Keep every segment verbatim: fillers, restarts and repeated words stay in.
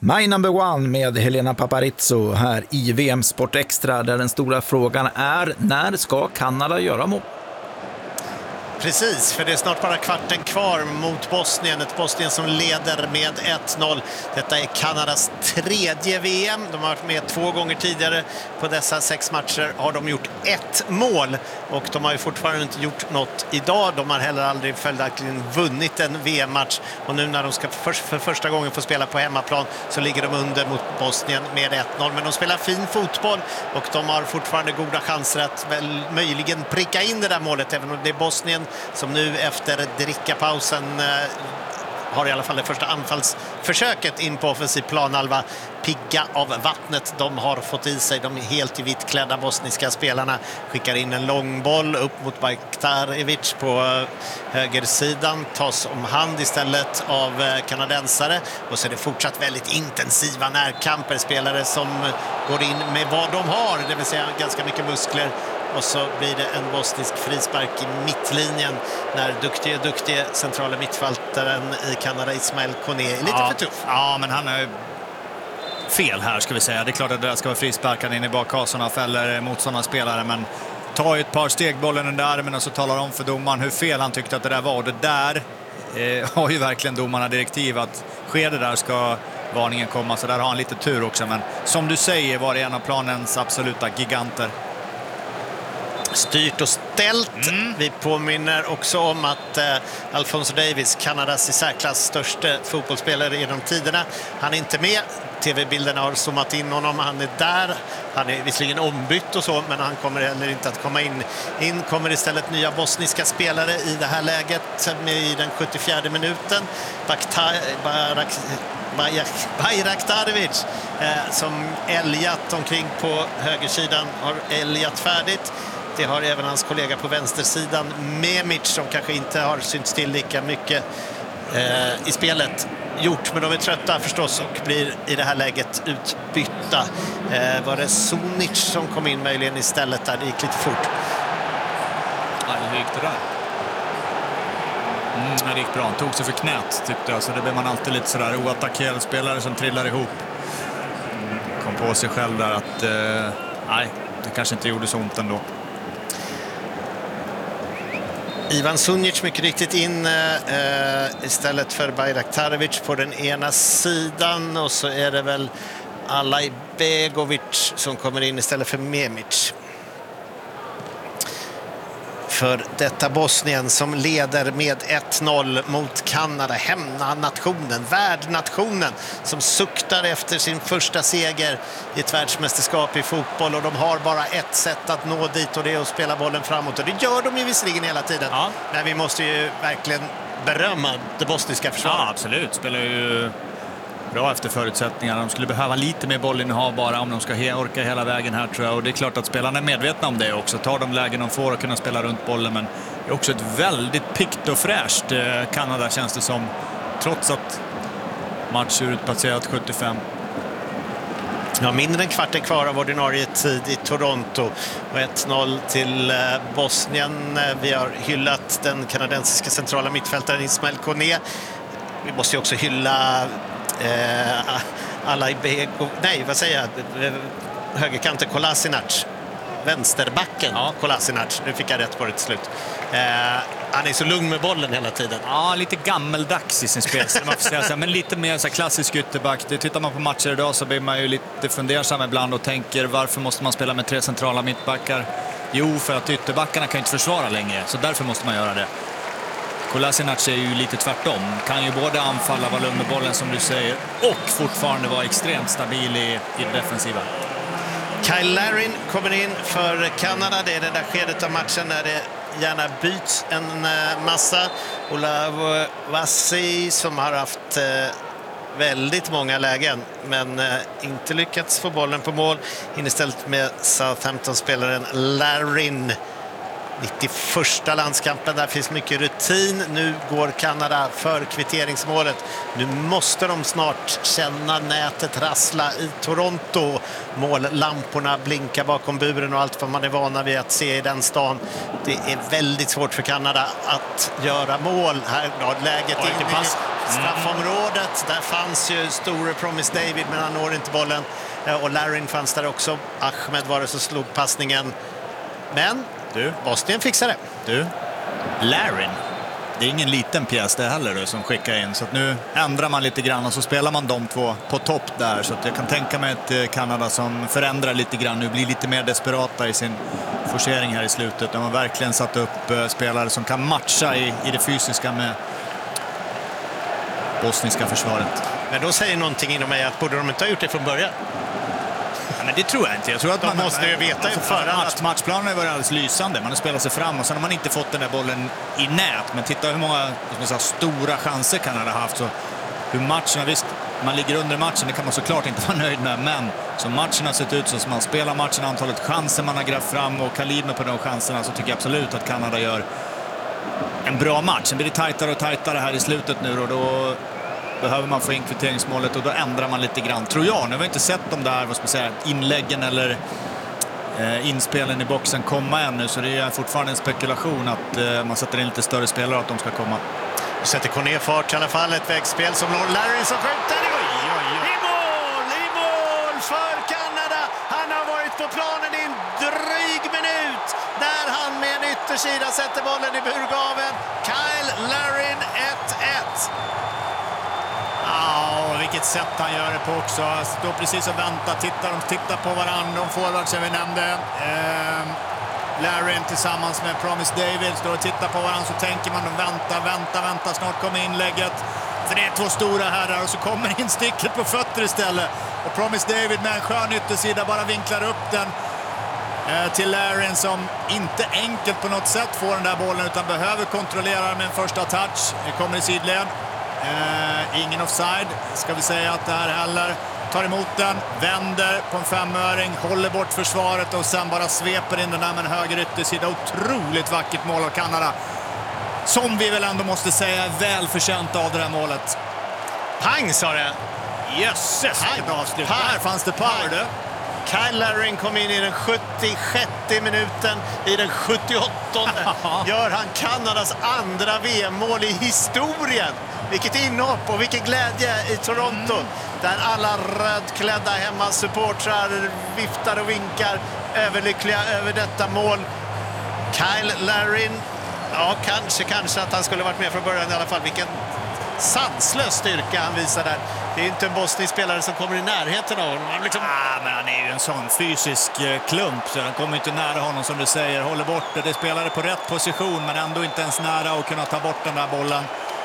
My Number One med Helena Paparizou här i V M Sport Extra, där den stora frågan är: när ska Kanada göra mål? Precis, för det är snart bara kvarten kvar mot Bosnien. Ett Bosnien som leder med ett noll. Detta är Kanadas tredje V M. De har varit med två gånger tidigare. På dessa sex matcher har de gjort ett mål. Och de har ju fortfarande inte gjort något idag. De har heller aldrig följaktligen vunnit en V M-match. Och nu när de ska för, för första gången få spela på hemmaplan så ligger de under mot Bosnien med ett noll. Men de spelar fin fotboll och de har fortfarande goda chanser att väl möjligen pricka in det där målet. Även om det är Bosnien som nu efter drickapausen eh, har i alla fall det första anfallsförsöket in på offensiv planhalva. Pigga av vattnet de har fått i sig. De är helt i vitt klädda bosniska spelarna. Skickar in en lång boll upp mot Bajraktarevic på högersidan. Tas om hand istället av kanadensare. Och så är det fortsatt väldigt intensiva närkamper. Spelare som går in med vad de har. Det vill säga ganska mycket muskler. Och så blir det en bosnisk frispark i mittlinjen när duktiga, duktiga centrala mittfältaren i Kanada, Ismail Kone, är lite ja, för tuff. Ja, men han är fel här, ska vi säga. Det är klart att det ska vara frisparkar in i bakkasorna, fäller motståndarspelare, men tar ju ett par steg bollen under armen och så talar om för domaren hur fel han tyckte att det där var. Och det där eh, har ju verkligen domarna direktiv att sker det där ska varningen komma, så där har han lite tur också. Men som du säger var det en av planens absoluta giganter. Styrt och ställt. Mm. Vi påminner också om att eh, Alphonso Davies, Kanadas i särklass största fotbollsspelare genom tiderna, han är inte med. Tv-bilderna har zoomat in honom. Han är där. Han är visserligen ombytt och så, men han kommer heller inte att komma in. In kommer istället nya bosniska spelare i det här läget med i den sjuttiofjärde minuten. Bakhtar, Barak, Bajraktarevic eh, som älgat omkring på högersidan har älgat färdigt. Det har även hans kollega på vänstersidan, Memic, som kanske inte har synts till lika mycket eh, i spelet, gjort. Men de är trötta förstås och blir i det här läget utbytta. Eh, var det Sunic som kom in möjligen istället där? Det gick lite fort. Ja, hur gick det där? Mm, det gick bra. Han tog sig för knät, tyckte jag. Så det blir man alltid lite sådär oattackerad spelare som trillar ihop. Kom på sig själv där att eh, nej, det kanske inte gjorde så ont ändå. Ivan Sunic mycket riktigt in eh, istället för Bajraktarevic på den ena sidan, och så är det väl Alaj Begovic som kommer in istället för Memic. För detta Bosnien som leder med ett noll mot Kanada, hemnationen, värdnationen som suktar efter sin första seger i ett världsmästerskap i fotboll, och de har bara ett sätt att nå dit, och det är att spela bollen framåt, och det gör de ju visserligen hela tiden. Ja. Men vi måste ju verkligen berömma det bosniska försvaret. Ja, absolut. Spelar ju bra efter förutsättningarna. De skulle behöva lite mer bollinnehav bara om de ska he- orka hela vägen här, tror jag. Och det är klart att spelarna är medvetna om det också. Tar de lägen de får och kunna spela runt bollen. Men det är också ett väldigt pikt och fräscht eh, Kanada, känns det som. Trots att matchuret passerat sjuttiofem. Ja, mindre än kvarten kvar av ordinarie tid i Toronto. Och ett noll till eh, Bosnien. Vi har hyllat den kanadensiska centrala mittfältaren Ismail Kone. Vi måste ju också hylla Eh, Alaj Bego, nej vad säger jag, högerkanten Kolasinac, vänsterbacken ja. Kolasinac, nu fick jag rätt på det till slut. eh, han är så lugn med bollen hela tiden. Ja, lite gammeldags i sin spel, man får säga så här, men lite mer så här klassisk ytterback. Det tittar man på matcher idag så blir man ju lite fundersam ibland och tänker, varför måste man spela med tre centrala mittbackar? Jo, för att ytterbackarna kan inte försvara längre, så därför måste man göra det. Kolasinac är ju lite tvärtom. Kan ju både anfalla, vara lugn med bollen som du säger, och fortfarande vara extremt stabil i, i det defensiva. Kyle Larin kommer in för Kanada. Det är det där skedet av matchen när det gärna byts en massa. Olav Vassi som har haft eh, väldigt många lägen men eh, inte lyckats få bollen på mål. In istället med Southampton-spelaren Larin. nittioförsta landskampen, där finns mycket rutin. Nu går Kanada för kvitteringsmålet. Nu måste de snart känna nätet rassla i Toronto. Mållamporna blinkar bakom buren och allt vad man är vana vid att se i den stan. Det är väldigt svårt för Kanada att göra mål. Här har läget ja, in pass. straffområdet. Där fanns ju store Promise David, men han når inte bollen. Och Larin fanns där också. Ahmed var det som slog passningen. Men du, Bosnien fixar det. Du, Larin. Det är ingen liten pjäs det heller då, som skickar in. Så att nu ändrar man lite grann och så spelar man de två på topp där. Så att jag kan tänka mig ett Kanada som förändrar lite grann. Nu blir lite mer desperata i sin forcering här i slutet. De har verkligen satt upp spelare som kan matcha i, i det fysiska med bosniska försvaret. Men då säger någonting inom mig att borde de inte ha gjort det från början? Ja, men det tror jag inte. Jag tror att de man måste ju veta alltså, för match, att... Matchplanen har varit alldeles lysande. Man har spelat sig fram och sen har man inte fått den där bollen i nät. Men titta hur många säga, stora chanser Kanada haft. Så hur matcherna, visst, man ligger under matchen, det kan man såklart inte vara nöjd med. Men som matchen har sett ut, så som man spelar matchen, antalet chanser man har grävt fram och kaliber på de chanserna, så tycker jag absolut att Kanada gör en bra match. Sen blir det tajtare och tajtare här i slutet nu och då behöver man få in kvitteringsmålet och då ändrar man lite grann, tror jag. Nu har vi inte sett de där, vad ska man säga, inläggen eller eh, inspelen i boxen komma ännu, så det är fortfarande en spekulation att eh, man sätter in lite större spelare att de ska komma. Sätter Corné fart i alla fall, ett vägspel som når Larry som skjuter. Oj, oj, oj. I mål, i mål för Kanada. Han har varit på planen i en dryg minut där han med en yttersida sätter bollen i burgaven. Kyle Larin ett ett. Ja, vilket sätt han gör det på också. Står precis och väntar, tittar, de tittar på varandra, de forwards som vi nämnde. Eh, Larin tillsammans med Promise David står och tittar på varandra, så tänker man, de väntar, väntar, väntar, snart kommer inlägget. För det är två stora herrar och så kommer insticket på fötter istället. Och Promise David med en skön yttersida bara vinklar upp den eh, till Larin som inte enkelt på något sätt får den där bollen utan behöver kontrollera med en första touch. Det kommer i sidled. Uh, ingen offside, ska vi säga att det här heller. Tar emot den, vänder på en femöring, håller bort försvaret och sen bara sveper in den där med en höger yttersida. Otroligt vackert mål av Kanada, som vi väl ändå måste säga är väl förtjänt av det här målet. Pang, sa det. Jösses, vilket avslut. Här fanns det power, du. Kyle Larin kom in i den sjuttiosjätte minuten. I den sjuttioåttonde gör han Kanadas andra V M-mål i historien. Vilket inhopp och vilken glädje i Toronto. Mm. Där alla rödklädda hemmasupportrar viftar och vinkar överlyckliga över detta mål. Kyle Larin, ja kanske, kanske att han skulle varit med från början i alla fall. Vilken sanslös styrka han visar där. Det är inte en bosnisk spelare som kommer i närheten av honom. Han, liksom... ah, men han är ju en sån fysisk klump så han kommer inte nära honom, som du säger. Håller bort det. Det spelade på rätt position men ändå inte ens nära att kunna ta bort den där bollen.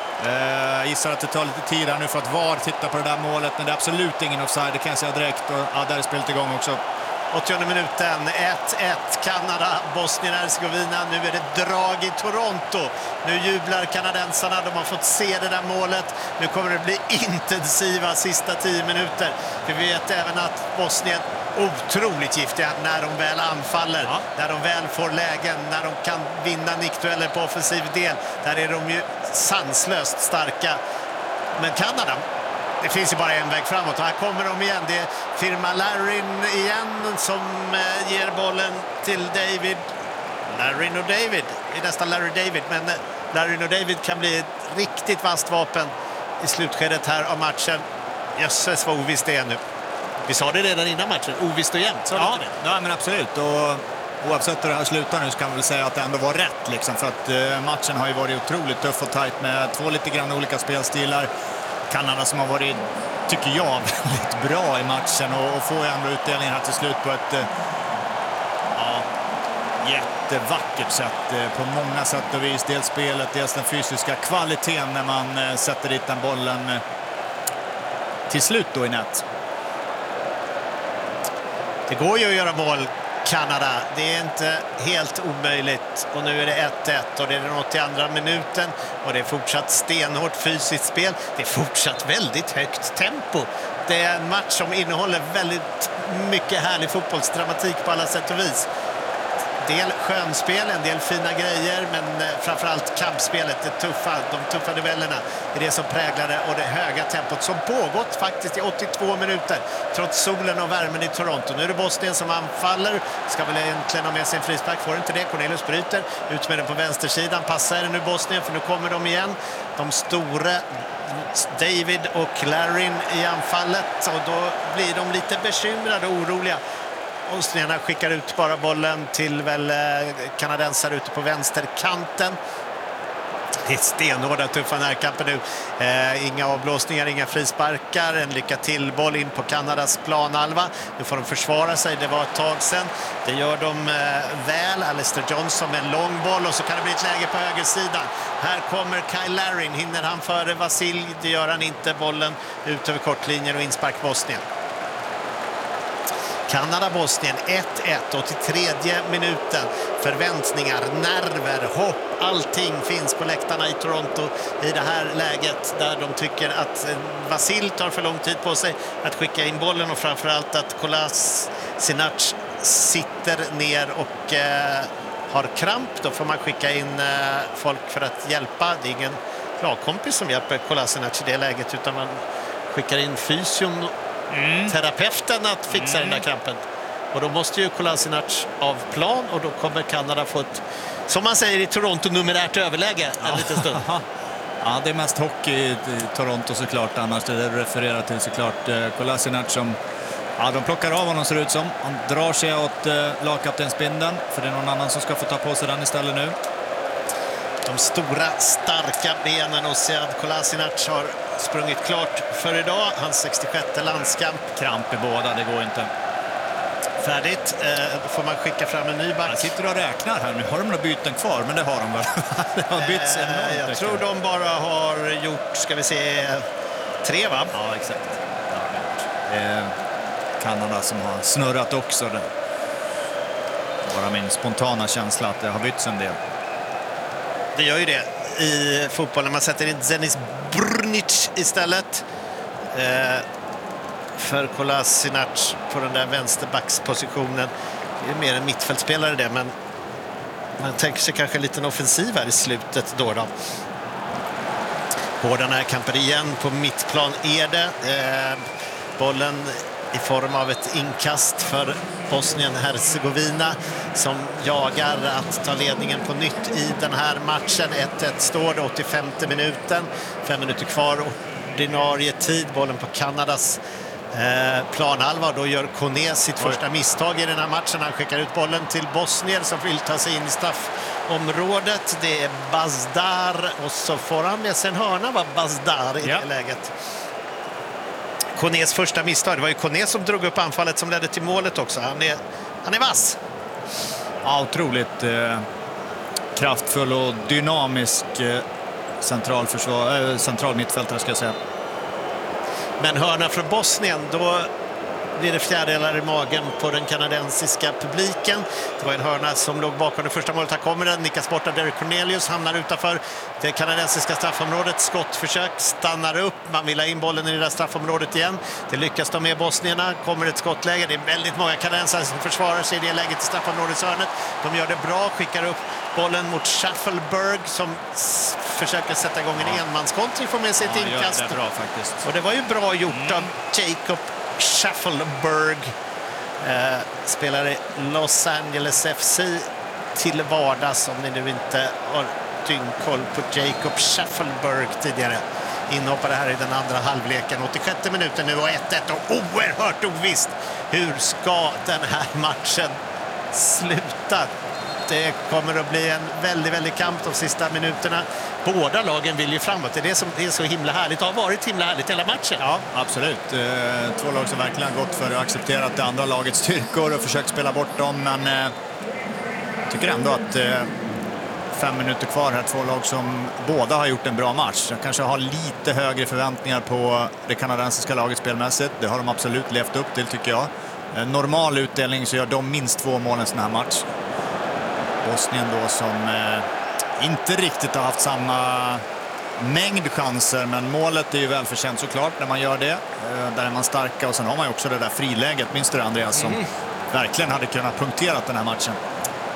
Uh, gissar att det tar lite tid här nu för att V A R titta på det där målet, men det är absolut ingen offside, det kan jag säga direkt. Och, ja, där är spelet igång också. åttionde minuten, ett ett Kanada, Bosnien-Hercegovina. Nu är det drag i Toronto. Nu jublar kanadensarna, de har fått se det där målet. Nu kommer det bli intensiva sista tio minuter. Vi vet även att Bosnien otroligt giftiga när de väl anfaller, ja. När de väl får lägen, när de kan vinna nickdueller på offensiv del. Där är de ju sanslöst starka. Men Kanada, det finns ju bara en väg framåt och här kommer de igen. Det är firma Larin igen som eh, ger bollen till David. Larin och David, det är nästan Larry David, men eh, Larin och David kan bli ett riktigt vasst vapen i slutskedet här av matchen. Jösses vad ovisst det är nu. Vi sa det redan innan matchen, ovisst och jämnt. Ja, det? Ja, men absolut. Och oavsett hur det här slutar nu så kan vi väl säga att det ändå var rätt. Liksom, för att eh, matchen har ju varit otroligt tuff och tajt med två lite grann olika spelstilar. Kanada som har varit, tycker jag, väldigt bra i matchen och, och får ändå utdelningen här till slut på ett eh, ja, jättevackert sätt. Eh, på många sätt och vis. Dels spelet, dels den fysiska kvaliteten när man eh, sätter dit den bollen eh, till slut då i nät. Det går ju att göra mål, Kanada. Det är inte helt omöjligt. Och nu är det ett ett och det är den åttioandra minuten. Och det är fortsatt stenhårt fysiskt spel. Det är fortsatt väldigt högt tempo. Det är en match som innehåller väldigt mycket härlig fotbollsdramatik på alla sätt och vis. del skönspel, en del fina grejer, men framförallt kampspelet, det tuffa, de tuffa duellerna är det som präglar det, och det höga tempot som pågått faktiskt i åttiotvå minuter trots solen och värmen i Toronto. Nu är det Bosnien som anfaller, ska väl egentligen ha med sin frispark, får inte det. Cornelius bryter ut med den på vänstersidan, passar det nu Bosnien, för nu kommer de igen, de stora David och Larin i anfallet, och då blir de lite bekymrade och oroliga. Bosnierna skickar ut bara bollen till väl kanadensare ute på vänsterkanten. Det är stenhårda, tuffa närkamper nu. Eh, inga avblåsningar, inga frisparkar. En lycka till boll in på Kanadas planhalva. Nu får de försvara sig, det var ett tag sedan. Det gör de eh, väl. Alistair Johnson med en lång boll, och så kan det bli ett läge på högersidan. Här kommer Kyle Larin. Hinner han före Vasil? Det gör han inte. Bollen ut över kortlinjen och inspark Bosnien. Kanada-Bosnien ett ett, åttiotre minuten. Förväntningar, nerver, hopp, allting finns på läktarna i Toronto i det här läget, där de tycker att Vasil tar för lång tid på sig att skicka in bollen, och framförallt att Kolasinac sitter ner och eh, har kramp. Då får man skicka in eh, folk för att hjälpa. Det är ingen lagkompis som hjälper Kolasinac i det läget, utan man skickar in fysion Mm. terapeuten att fixa mm. den där krampen, och då måste ju Kolasinac av plan, och då kommer Kanada få ett, som man säger i Toronto, numerärt överläge en ja. liten stund. Ja, det är mest hockey i Toronto såklart, annars det är refererat till såklart Kolasinac som, ja, de plockar av honom ser det ut som. Han drar sig åt eh, lagkaptensbindeln, för det är någon annan som ska få ta på sig den istället nu. De stora, starka benen, och Sead Kolasinac har sprungit klart för idag. Hans sextiosjätte landskamp. Kramp i båda, det går inte. Färdigt. Eh, då får man skicka fram en ny back. Jag sitter och räknar här. Nu har de några byten kvar, men det har de väl. Det har bytts eh, jag tror de bara har gjort, ska vi se, tre, va? Ja, exakt. Det är Kanada som har snurrat också. Där. Bara min spontana känsla att det har bytts en del. Det gör ju det i fotbollen. Man sätter in Zenis Brnic istället eh, för Kolasinac på den där vänsterbackspositionen. Det är mer en mittfältspelare det, men man tänker sig kanske lite en offensiv här i slutet då. då. Hårda närkamper igen på mittplan är det. Eh, bollen i form av ett inkast för Bosnien-Hercegovina som jagar att ta ledningen på nytt i den här matchen. ett ett står det, åttiofemte minuten. Fem minuter kvar, ordinarie tid. Bollen på Kanadas eh, planhalva. Då gör Kone sitt första misstag i den här matchen. Han skickar ut bollen till Bosnien som vill ta sig in i straffområdet. Det är Bazdar, och så får han med sig en hörna, va? Bazdar i ja. det läget. Kones första misstag. Det var ju Kone som drog upp anfallet som ledde till målet också. Han är, han är vass. Ja, otroligt eh, kraftfull och dynamisk eh, centralförsvar, eh, central mittfältare ska jag säga. Men hörna för Bosnien, då blir det fjärdedelar i magen på den kanadensiska publiken. Det var en hörna som låg bakom det första målet. Här kommer den, nickas bort av Derek Cornelius, hamnar utanför det kanadensiska straffområdet. Skottförsök, stannar upp, man vill ha in bollen i det där straffområdet igen. Det lyckas de med bosnierna, kommer ett skottläge. Det är väldigt många kanadensare som försvarar sig i det läget i straffområdeshörnet. De gör det bra, skickar upp bollen mot Schaffelberg som försöker sätta igång en ja. enmanskontring, får med sig ett ja, inkast. Det bra, faktiskt. Och det var ju bra gjort mm. av Jacob Schaffelberg, eh, spelar i Los Angeles F C till vardags, om ni nu inte har dyngkoll på Jacob Schaffelberg tidigare. Inhoppade här i den andra halvleken, åttiosjätte minuten nu, och ett ett, och oerhört ovisst. Hur ska den här matchen sluta? Det kommer att bli en väldigt, väldigt kamp de sista minuterna. Båda lagen vill ju framåt. Det är det som är så himla härligt. Det har varit himla härligt hela matchen. Ja, absolut. Två lag som verkligen har gått för att acceptera det andra lagets styrkor och försökt spela bort dem. Men jag tycker ändå att fem minuter kvar här. Två lag som båda har gjort en bra match. Jag kanske har lite högre förväntningar på det kanadensiska laget spelmässigt. Det har de absolut levt upp till, tycker jag. Normal utdelning så gör de minst två mål en sån här match. Bosnien då som eh, inte riktigt har haft samma mängd chanser, men målet är ju välförtjänt såklart när man gör det. Eh, där är man starka, och sen har man ju också det där friläget, minns du det, Andreas, som mm. verkligen hade kunnat punktera den här matchen.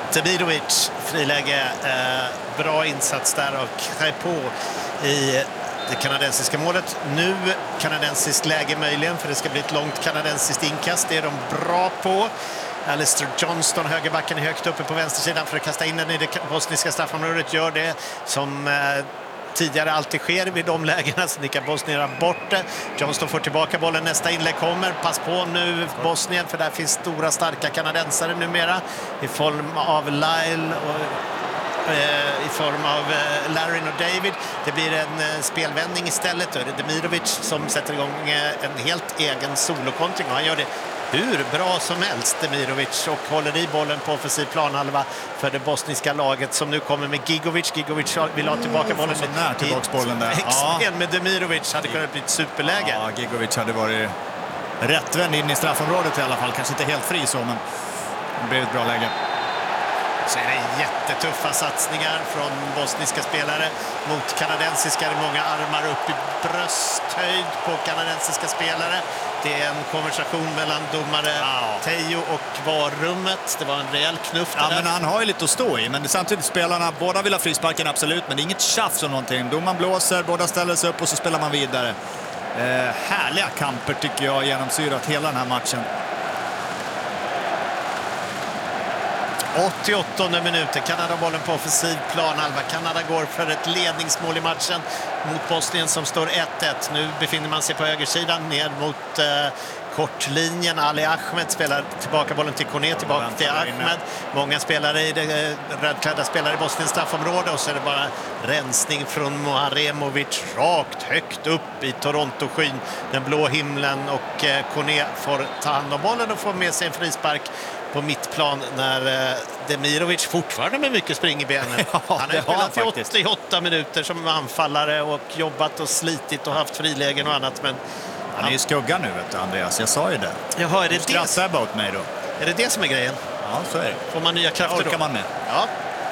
Demirovic, friläge. Eh, bra insats där av Crépeau i det kanadensiska målet. Nu kanadensiskt läge möjligen, för det ska bli ett långt kanadensiskt inkast. Det är de bra på. Alistair Johnston, högerbacken, är högt uppe på vänstersidan för att kasta in den i det bosniska straffområdet. Gör det som eh, tidigare alltid sker vid de lägena, så nickar Bosnien bort det. Johnston får tillbaka bollen, nästa inlägg kommer. Pass på nu Bosnien, för där finns stora starka kanadensare numera i form av Lyle och i form av Larin och David. Det blir en spelvändning istället. Det är Demirovic som sätter igång en helt egen solokontring, och han gör det hur bra som helst, Demirovic, och håller i bollen på offensiv planhalva för det bosniska laget som nu kommer med Gigovic. Gigovic vill ha tillbaka bollen. Så nära tillbaka bollen där. Ja. Med Demirovic hade kunnat bli ett superläge. Ja, Gigovic hade varit rättvänd in i straffområdet i alla fall. Kanske inte helt fri så, men det blev ett bra läge. Så är det jättetuffa satsningar från bosniska spelare mot kanadensiska. Det är många armar upp i brösthöjd på kanadensiska spelare. Det är en konversation mellan domare Teo och varummet. Det var en rejäl knuff där. Ja, men han har ju lite att stå i. Men samtidigt spelarna, båda vill ha frisparken absolut, men det är inget tjafs om någonting. Domaren blåser, båda ställer sig upp och så spelar man vidare. Eh, härliga kamper tycker jag genomsyrat hela den här matchen. åttioåttonde minuten, Kanada bollen på offensiv planhalva. Kanada går för ett ledningsmål i matchen mot Bosnien som står ett ett. Nu befinner man sig på högersidan ner mot eh, kortlinjen. Ali Ahmed spelar tillbaka bollen till Kone, tillbaka till Ahmed. Många spelare i det eh, rödklädda spelare i Bosniens straffområde, och så är det bara rensning från Moharemovic rakt högt upp i Toronto-skyn, den blå himlen, och eh, Kone får ta hand om bollen och får med sig en frispark på mittplan när eh, Demirovic fortfarande med mycket spring i benen. Ja, han har spelat i faktiskt. åttioåtta minuter som anfallare och jobbat och slitit och haft frilägen och annat. Men han är ju skugga nu, vet du, Andreas. Jag sa ju det. Jaha, är det du skrattar det? Mot mig då. Är det det som är grejen? Ja, så är det. Får man nya krafter orkar då? man med. Ja.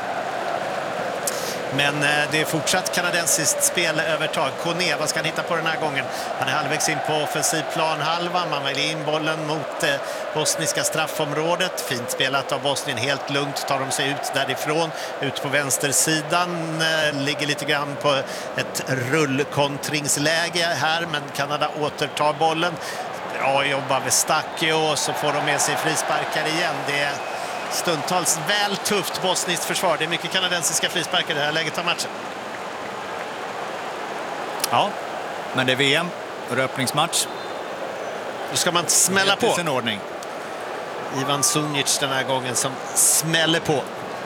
Men eh, det är fortsatt kanadensiskt spelövertag. Kone, vad ska han hitta på den här gången? Han är halvvägs in på offensiv planhalva. Man väljer in bollen mot eh, bosniska straffområdet. Fint spelat av Bosnien. Helt lugnt tar de sig ut därifrån. Ut på vänstersidan. Eh, ligger lite grann på ett rullkontringsläge här. Men Kanada återtar bollen. Bra jobb av Stacchio, så får de med sig frisparkar igen. Det är stundtals väl tufft bosniskt försvar. Det är mycket kanadensiska frisparkar i det här läget av matchen. Ja, men det är V M. Öppningsmatch. Då ska man smälla på. Sin ordning. Ivan Sunic den här gången som smäller på.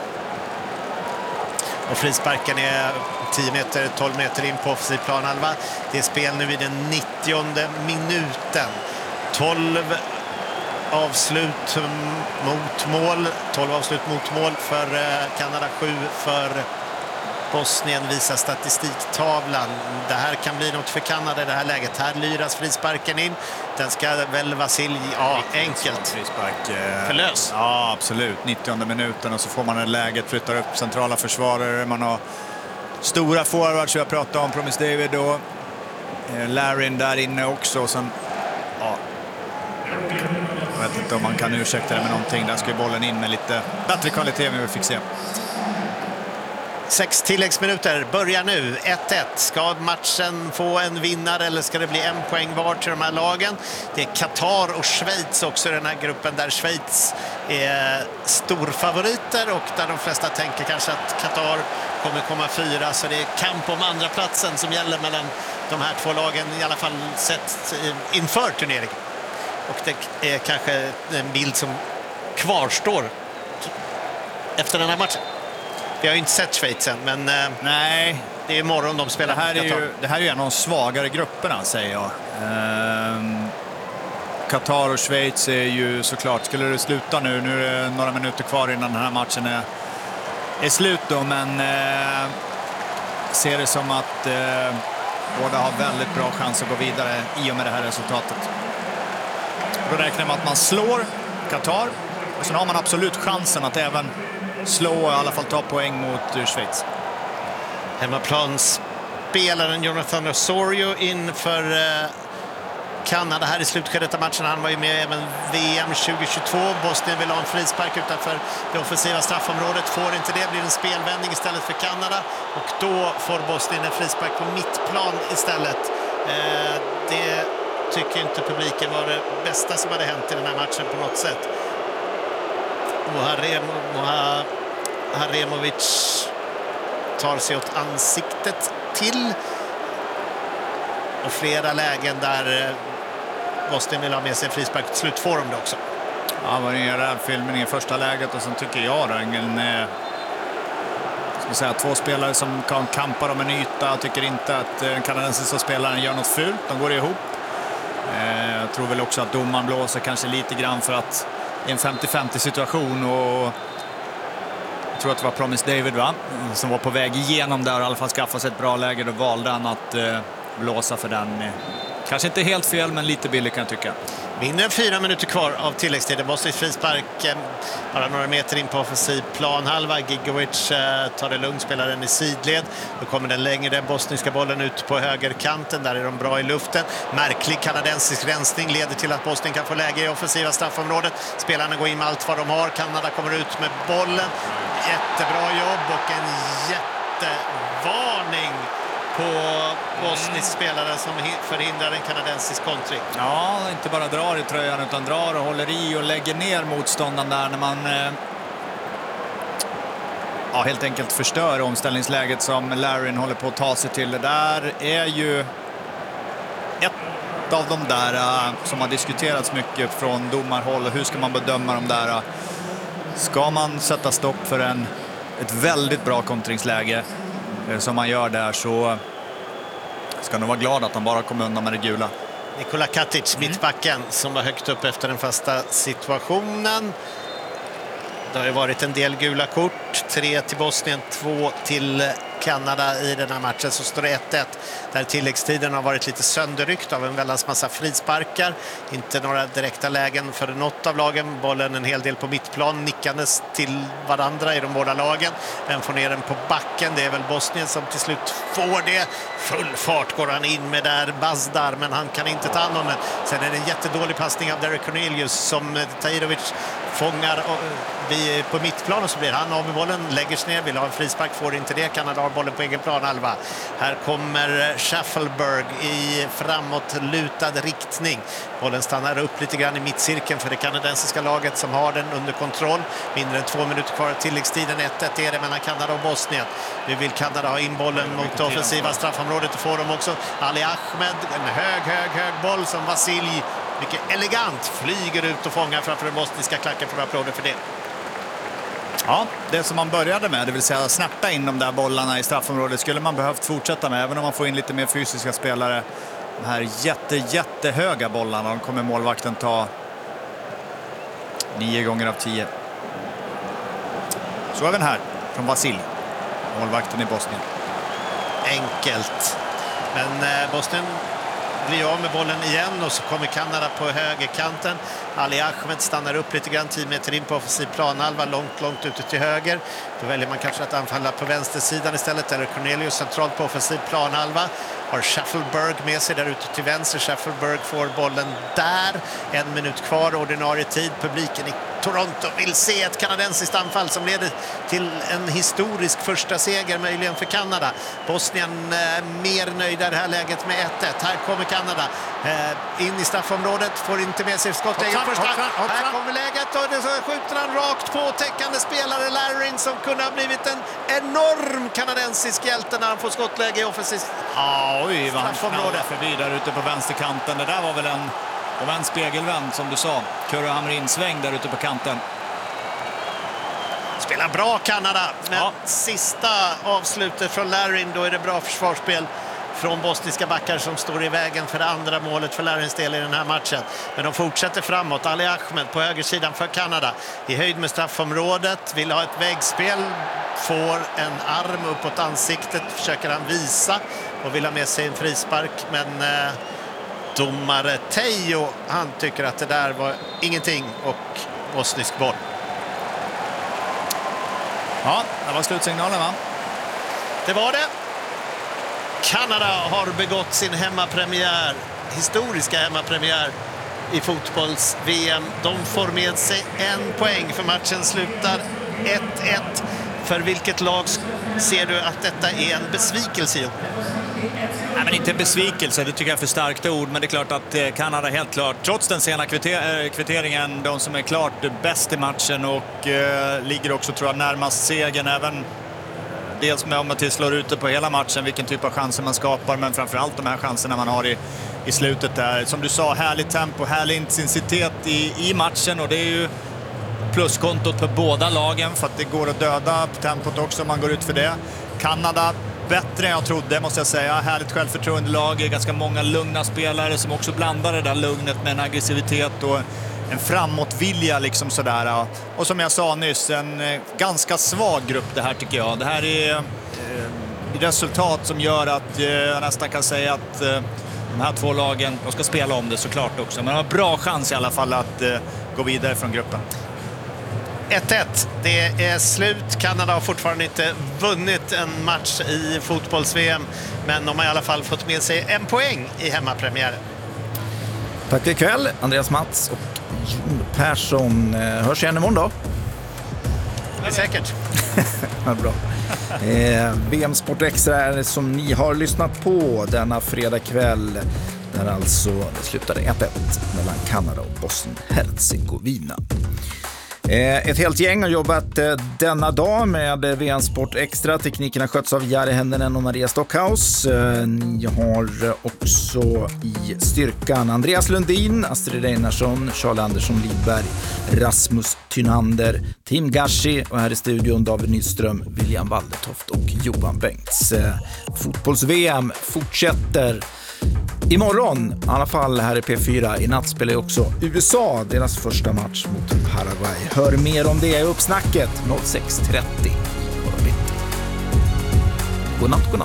Och frisparken är tio meter, tolv meter in på offensiv planhalva. Det är spel nu i den nittionde minuten. tolv avslut mot mål. tolv avslut mot mål för Kanada, sju för Bosnien, visar statistiktavlan. Det här kan bli något för Kanada i det här läget. Här lyras frisparken in. Den ska väl Vasilj, ja, enkelt. Frispark. Eh, Förlös. Ja, absolut. nittionde minuten och så får man ett läget, flyttar upp centrala försvarare. Man har stora forwards, jag pratade om Promise David och eh, Larin där inne också. Sen, ja, jag vet inte om man kan ursäkta det med någonting. Där ska bollen in med lite bättre kvalitet än vi fick se. Sex tilläggsminuter börjar nu. ett ett. Ska matchen få en vinnare eller ska det bli en poäng var till de här lagen? Det är Qatar och Schweiz också i den här gruppen, där Schweiz är storfavoriter och där de flesta tänker kanske att Qatar kommer komma fyra. Så det är kamp om andra platsen som gäller mellan de här två lagen, i alla fall sett inför turneringen. Och det är kanske en bild som kvarstår efter den här matchen. Vi har ju inte sett Schweiz än, men nej, det är imorgon de spelar. Det här är ju, det här är ju en av de svagare grupperna, säger jag. Ehm, Qatar och Schweiz är ju såklart, skulle det sluta nu, nu är det några minuter kvar innan den här matchen är, är slut då, men eh, ser det som att eh, båda har väldigt bra chans att gå vidare i och med det här resultatet. Då räknar man att man slår Qatar och sen har man absolut chansen att även slå, i alla fall ta poäng mot Schweiz. Hemmaplansspelaren Jonathan Osorio in för eh, Kanada här i slutskedet av matchen. Han var ju med även V M tjugohundratjugotvå. Bosnien vill ha en frispark utanför det offensiva straffområdet. Får inte det, blir en spelvändning istället för Kanada. Och då får Bosnien en frispark på mittplan istället. Eh, det tycker inte publiken var det bästa som hade hänt i den här matchen på något sätt. Moha Haremovic tar sig åt ansiktet till. Och flera lägen där Bosnien vill ha med sig en frispark. Till slut får de det också. Ja, det var ingen räddfilmen i första läget. Och sen tycker jag då, ingen, eh, ska säga, två spelare som kan kampa om en yta. Jag tycker inte att den kanadensiska spelaren gör något fult. De går ihop. Eh, jag tror väl också att domaren blåser kanske lite grann för att i en femtio femtio situation. Och jag tror att det var Promise David, va? Som var på väg igenom där och i alla fall skaffa sig ett bra läge. Då valde han att eh, blåsa för den. Kanske inte helt fel, men lite billig kan jag tycka. Mindre än fyra minuter kvar av tilläggstiden. Bosniens frispark bara några meter in på offensiv planhalva. Gigovic eh, tar det lugnt, spelar den i sidled. Då kommer den längre bosniska bollen ut på högerkanten. Där är de bra i luften. Märklig kanadensisk rensning leder till att Bosnien kan få läge i offensiva straffområdet. Spelarna går in med allt vad de har. Kanada kommer ut med bollen. Jättebra jobb och en jättevarning på bosnisk spelare som förhindrar en kanadensisk kontring. Ja, inte bara drar i tröjan utan drar och håller i och lägger ner motståndaren där när man eh, ja, helt enkelt förstör omställningsläget som Larin håller på att ta sig till. Det där är ju ett av de där eh, som har diskuterats mycket från domarhåll. Hur ska man bedöma de där? Eh, ska man sätta stopp för en, ett väldigt bra kontringsläge som man gör där, så ska nog vara glad att han bara kom undan med det gula. Nikola Katic, mm. mittbacken, som var högt upp efter den fasta situationen. Det har ju varit en del gula kort. Tre till Bosnien, två till Kanada i den här matchen. Så står det ett ett. Där tilläggstiden har varit lite sönderryckt av en väldans massa frisparkar. Inte några direkta lägen för något av lagen. Bollen en hel del på mittplan. Nickandes till varandra i de båda lagen. Den får ner den på backen. Det är väl Bosnien som till slut får det. Full fart går han in med där Bazdar, men han kan inte ta hand om den. Sen är det en jättedålig passning av Derek Cornelius som Tahirovic fångar på mittplan, och så blir han av med bollen, lägger sig ner, vill ha en frispark, får inte det. Kanada har bollen på egen plan halva. Här kommer Schaffelberg i framåt lutad riktning. Bollen stannar upp lite grann i mittcirkeln för det kanadensiska laget som har den under kontroll. Mindre än två minuter kvar av tilläggstiden. ett ett är det mellan Kanada och Bosnien. Nu vill Kanada ha in bollen mot det offensiva straffområdet och får de också. Ali Ahmed, en hög, hög, hög boll som Vasilj mycket elegant flyger ut och fångar framför den bosniska klacken. För applåder för det. Ja, det som man började med, det vill säga snärta in de där bollarna i straffområdet, skulle man behövt fortsätta med, även om man får in lite mer fysiska spelare. De här jätte, jättehöga bollarna, de kommer målvakten ta nio gånger av tio. Så även här från Vasilj, målvakten i Bosnien. Enkelt. Men eh, Bosnien blir av med bollen igen och så kommer Kanada på högerkanten. Ali Ahmed stannar upp lite grann, tio meter in på offensiv planhalva, långt, långt ute till höger. Då väljer man kanske att anfalla på vänstersidan istället. Eller Cornelius centralt på offensiv planhalva. Har Schaffelberg med sig där ute till vänster. Schaffelberg får bollen där. En minut kvar, ordinarie tid. Publiken i Toronto vill se ett kanadensiskt anfall som leder till en historisk första seger möjligen för Kanada. Bosnien eh, mer nöjda i det här läget med ett ett. Här kommer Kanada eh, in i straffområdet, får inte med sig skottläget första. Här kommer läget och det så skjuter han rakt på täckande spelare Larin som kunde ha blivit en enorm kanadensisk hjälte när han får skottläge i offensivt. Ja, oj, vad han knallade förbi där ute på vänsterkanten. Det där var väl en, det var en spegelvänd som du sa. Kurre Hamrin sväng där ute på kanten. Spelar bra Kanada, men ja. Sista avslutet från Larin, då är det bra försvarsspel från bosniska backar som står i vägen för det andra målet för Larins del i den här matchen. Men de fortsätter framåt. Ali Ahmed på högersidan för Kanada. I höjd med straffområdet. Vill ha ett väggspel. Får en arm uppåt ansiktet. Försöker han visa. Och vill ha med sig en frispark. Men eh, domare Teijo, han tycker att det där var ingenting. Och bosnisk boll. Ja, det var slutsignalen, va? Det var det. Kanada har begått sin hemmapremiär historiska hemmapremiär i fotbolls-V M. De får med sig en poäng för matchen slutar ett ett. För vilket lag ser du att detta är en besvikelse? Nej, men inte en besvikelse, det tycker jag är för starkt ord. Men det är klart att Kanada helt klart, trots den sena kvitter- kvitteringen, de som är klart bäst i matchen och eh, ligger också, tror jag, närmast segern. Även dels med om man till slår ut det på hela matchen, vilken typ av chanser man skapar, men framförallt de här chanserna man har i, i slutet där. Som du sa, härligt tempo, härlig intensitet i, i matchen, och det är ju pluskontot för båda lagen för att det går att döda tempot också om man går ut för det. Kanada bättre än jag trodde, måste jag säga. Härligt självförtroendelag, ganska många lugna spelare som också blandar det där lugnet med en aggressivitet och en framåtvilja liksom sådär. Och som jag sa nyss, en ganska svag grupp det här tycker jag. Det här är eh, resultat som gör att eh, jag nästan kan säga att eh, de här två lagen, de ska spela om det såklart också. Men de har bra chans i alla fall att eh, gå vidare från gruppen. ett ett. Det är slut. Kanada har fortfarande inte vunnit en match i fotbolls-V M. Men de har i alla fall fått med sig en poäng i hemmapremiären. Tack för ikväll, Andreas Mats och Jon Persson. Hörs igen imorgon då? Det är säkert. Ja, bra. Eh, V M Sport Extra är det som ni har lyssnat på denna fredag kväll. Där alltså det slutade ett ett mellan Kanada och Bosnien-Hercegovina. Ett helt gäng har jobbat denna dag med V M Sport Extra. Tekniken har skötts av Jari Händenen och Maria Stockhaus. Ni har också i styrkan Andreas Lundin, Astrid Einarsson, Charles Andersson Lidberg, Rasmus Tynander, Tim Gashi och här i studion David Nyström, William Waldetoft och Johan Bengts. Fotbolls-V M fortsätter imorgon, i alla fall här i P fyra. I natt spelar också U S A deras första match mot Paraguay. Hör mer om det i uppsnacket sex trettio. God natt, god natt.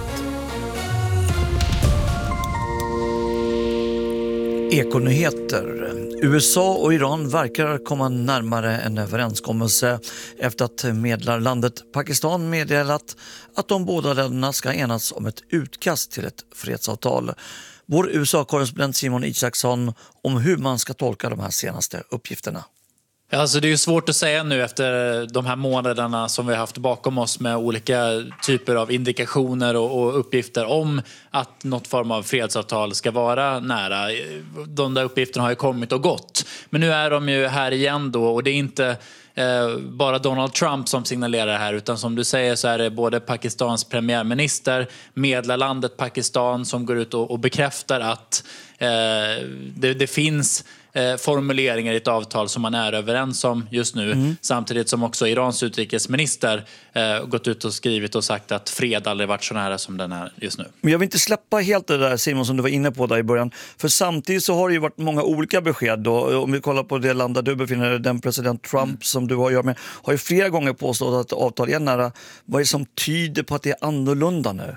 Ekonyheter. U S A och Iran verkar komma närmare en överenskommelse efter att medlarlandet Pakistan meddelat att de båda länderna ska enas om ett utkast till ett fredsavtal. Vår U S A-korrespondent Simon Isaksson om hur man ska tolka de här senaste uppgifterna. Ja, alltså det är ju svårt att säga nu efter de här månaderna som vi har haft bakom oss med olika typer av indikationer och, och uppgifter om att något form av fredsavtal ska vara nära. De där uppgifterna har ju kommit och gått. Men nu är de ju här igen då, och det är inte eh, bara Donald Trump som signalerar det här, utan som du säger så är det både Pakistans premiärminister, medlarlandet Pakistan som går ut och, och bekräftar att eh, det, det finns formuleringar i ett avtal som man är överens om just nu. Mm. Samtidigt som också Irans utrikesminister eh, gått ut och skrivit och sagt att fred aldrig varit så nära som den är just nu. Men jag vill inte släppa helt det där, Simon, som du var inne på där i början. För samtidigt så har det ju varit många olika besked då. Om vi kollar på det land där du befinner dig, den president Trump mm. som du har att göra med, har ju flera gånger påstått att avtal är nära. Vad är det som tyder på att det är annorlunda nu?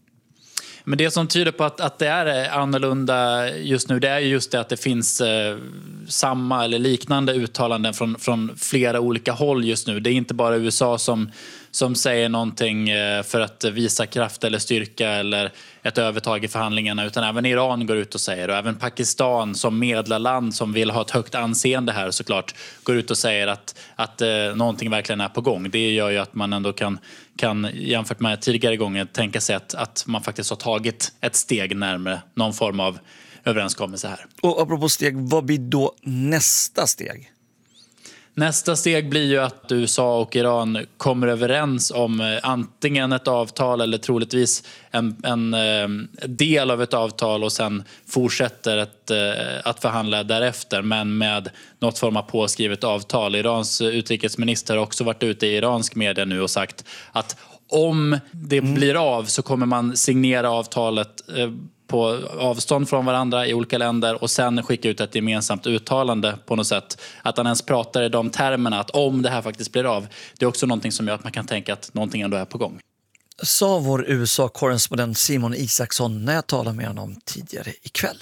Men det som tyder på att, att det är annorlunda just nu, det är just det att det finns eh, samma eller liknande uttalanden från, från flera olika håll just nu. Det är inte bara U S A som, som säger någonting eh, för att visa kraft eller styrka eller ett övertag i förhandlingarna, utan även Iran går ut och säger, och även Pakistan som medlarland som vill ha ett högt anseende här såklart går ut och säger att, att eh, någonting verkligen är på gång. Det gör ju att man ändå kan, kan jämfört med tidigare gånger tänka sig att, att man faktiskt har tagit ett steg närmare någon form av överenskommelse här. Och apropå steg, vad blir då nästa steg? Nästa steg blir ju att U S A och Iran kommer överens om antingen ett avtal eller troligtvis en, en, en del av ett avtal och sen fortsätter ett, att förhandla därefter, men med något form av påskrivet avtal. Irans utrikesminister har också varit ute i iransk media nu och sagt att om det mm. blir av så kommer man signera avtalet på avstånd från varandra i olika länder och sen skicka ut ett gemensamt uttalande på något sätt. Att han ens pratar i de termerna att om det här faktiskt blir av, det är också någonting som gör att man kan tänka att någonting ändå är på gång. Sa vår U S A-korrespondent Simon Isaksson när jag talade med honom tidigare ikväll.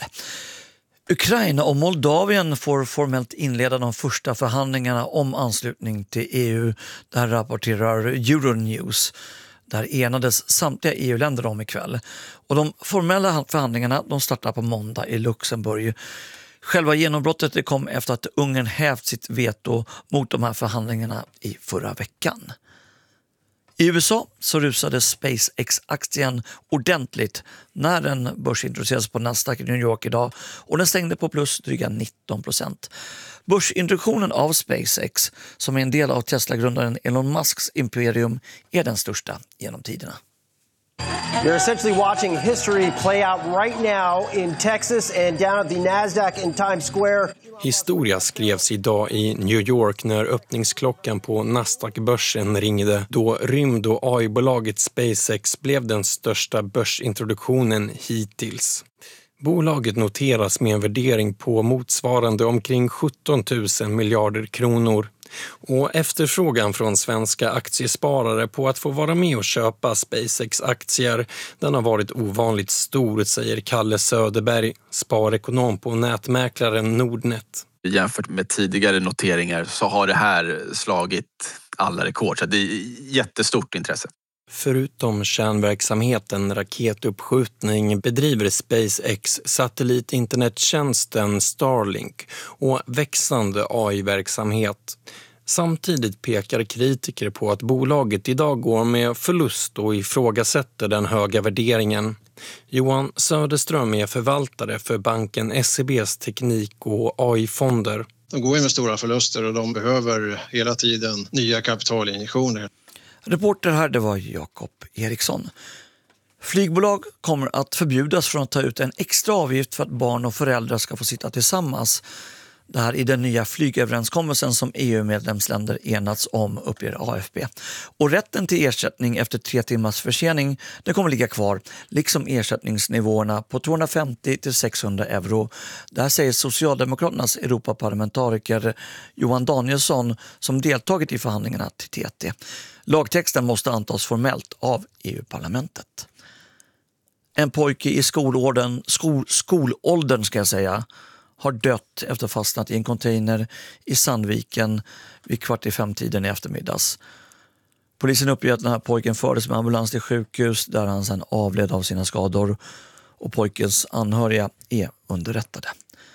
Ukraina och Moldavien får formellt inleda de första förhandlingarna om anslutning till E U. Det här rapporterar Euronews. Där enades samtliga E U-länder om ikväll. Och de formella förhandlingarna de startar på måndag i Luxemburg. Själva genombrottet det kom efter att Ungern hävt sitt veto mot de här förhandlingarna i förra veckan. I U S A så rusade SpaceX-aktien ordentligt när den börsintroducerades på Nasdaq i New York idag och den stängde på plus dryga nitton procent. Börsintroduktionen av SpaceX, som är en del av Tesla-grundaren Elon Musks imperium, är den största genom tiderna. You're essentially watching history play out right now in Texas and down at the Nasdaq in Times Square. Historia skrevs idag i New York när öppningsklockan på Nasdaq-börsen ringde, då rymd- och A I-bolaget SpaceX blev den största börsintroduktionen hittills. Bolaget noteras med en värdering på motsvarande omkring sjutton tusen miljarder kronor. Och efterfrågan från svenska aktiesparare på att få vara med och köpa SpaceX-aktier, den har varit ovanligt stor, säger Kalle Söderberg, sparekonom på nätmäklaren Nordnet. Jämfört med tidigare noteringar så har det här slagit alla rekord, så det är jättestort intresse. Förutom kärnverksamheten raketuppskjutning bedriver SpaceX satellitinternettjänsten Starlink och växande A I-verksamhet. Samtidigt pekar kritiker på att bolaget idag går med förlust och ifrågasätter den höga värderingen. Johan Söderström är förvaltare för banken S E B:s teknik- och A I-fonder. De går med stora förluster och de behöver hela tiden nya kapitalinjektioner. Reporter här, det var Jakob Eriksson. Flygbolag kommer att förbjudas från att ta ut en extra avgift för att barn och föräldrar ska få sitta tillsammans. Det här är den nya flygöverenskommelsen som E U-medlemsländer enats om, uppger A F P. Och rätten till ersättning efter tre timmars försening det kommer ligga kvar, liksom ersättningsnivåerna på tvåhundrafemtio till sexhundra euro. Det här säger Socialdemokraternas Europaparlamentariker Johan Danielsson som deltagit i förhandlingarna till T T. Lagtexten måste antas formellt av E U-parlamentet. En pojke i skolåldern, skol, skolåldern ska jag säga, har dött efter fastnat i en container i Sandviken vid kvart i fem-tiden i eftermiddags. Polisen uppger att den här pojken fördes med ambulans till sjukhus där han sedan avled av sina skador och pojkens anhöriga är underrättade.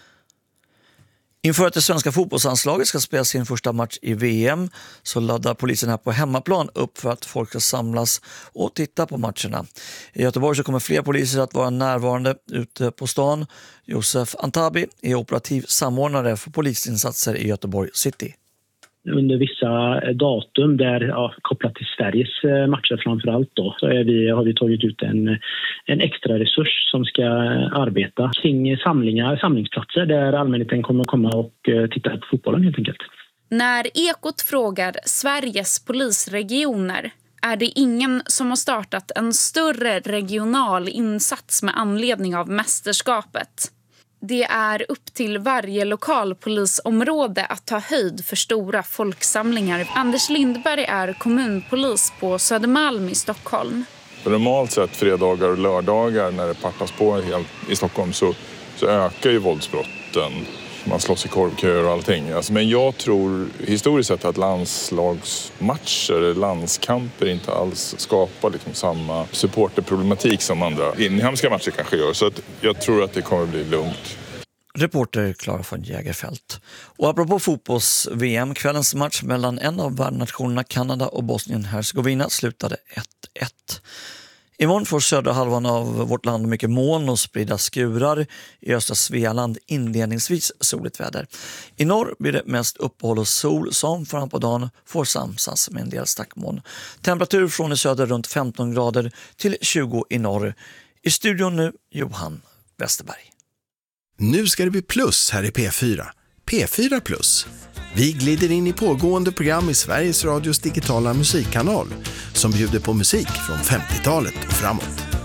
Inför att det svenska fotbollsanslaget ska spela sin första match i V M så laddar polisen här på hemmaplan upp för att folk ska samlas och titta på matcherna. I Göteborg så kommer fler poliser att vara närvarande ute på stan. Josef Antabi är operativ samordnare för polisinsatser i Göteborg City. Under vissa datum där ja, kopplat till Sveriges matcher framförallt då, så är vi, har vi tagit ut en, en extra resurs som ska arbeta kring samlingar, samlingsplatser där allmänheten kommer att komma och titta på fotbollen helt enkelt. När Ekot frågar Sveriges polisregioner är det ingen som har startat en större regional insats med anledning av mästerskapet. Det är upp till varje lokalpolisområde att ta höjd för stora folksamlingar. Anders Lindberg är kommunpolis på Södermalm i Stockholm. Normalt sett fredagar och lördagar när det partas på helt i Stockholm så, så ökar ju våldsbrotten. Man slåss i korvköer och allting. Alltså, men jag tror historiskt sett att landslagsmatcher, landskamper inte alls skapar liksom samma supporterproblematik som andra inhemska matcher kanske gör. Så att jag tror att det kommer bli lugnt. Reporter Klara von Jägerfält. Och apropå fotbolls-V M, kvällens match mellan en av värdnationerna Kanada och Bosnien-Herzegovina slutade ett ett. Imorgon får södra halvan av vårt land mycket moln och spridda skurar. I östra Svealand inledningsvis soligt väder. I norr blir det mest uppehåll och sol som fram på dagen får samsas med en del stackmoln. Temperatur från i söder runt femton grader till tjugo i norr. I studion nu Johan Westerberg. Nu ska det bli plus här i P fyra. P fyra plus. Vi glider in i pågående program i Sveriges Radios digitala musikkanal som bjuder på musik från femtiotalet och framåt.